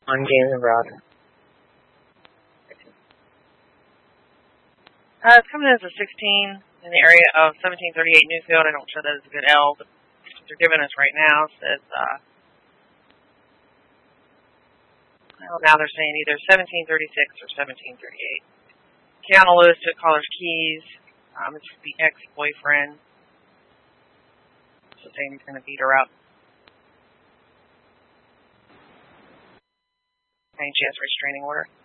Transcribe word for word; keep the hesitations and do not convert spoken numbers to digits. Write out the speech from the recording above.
on James Road. Uh, it's coming in as a sixteen in the area of seventeen thirty-eight Newfield. I don't show that as a good L, but what they're giving us right now says, uh, well, now they're saying either seventeen thirty-six or seventeen thirty-eight. Keanu Lewis took Caller's keys. Um, it's the ex-boyfriend. So saying he's going to beat her up. And she has a restraining order.